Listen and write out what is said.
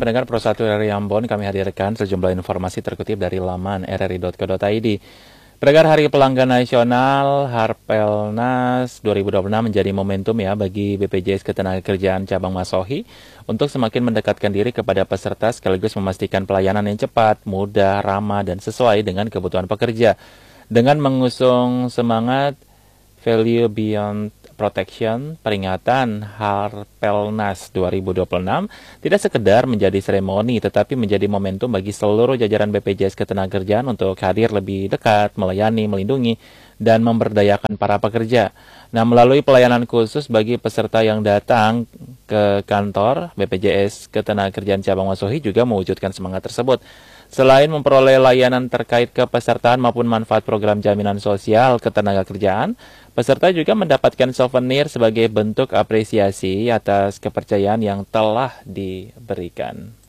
pendengar Pro 1 RRI Ambon, kami hadirkan sejumlah informasi terkutip dari laman rri.co.id. Pendengar Hari Pelanggan Nasional Harpelnas 2026 menjadi momentum ya bagi BPJS Ketenagakerjaan Cabang Masohi untuk semakin mendekatkan diri kepada peserta sekaligus memastikan pelayanan yang cepat, mudah, ramah, dan sesuai dengan kebutuhan pekerja. Dengan mengusung semangat Value Beyond Protection, peringatan Harpelnas 2026 tidak sekedar menjadi seremoni, tetapi menjadi momentum bagi seluruh jajaran BPJS Ketenagakerjaan untuk hadir lebih dekat, melayani, melindungi, dan memberdayakan para pekerja. Nah, melalui pelayanan khusus bagi peserta yang datang ke kantor BPJS Ketenagakerjaan Cabang Masohi juga mewujudkan semangat tersebut. Selain memperoleh layanan terkait kepesertaan maupun manfaat program jaminan sosial ketenagakerjaan, peserta juga mendapatkan souvenir sebagai bentuk apresiasi atas kepercayaan yang telah diberikan.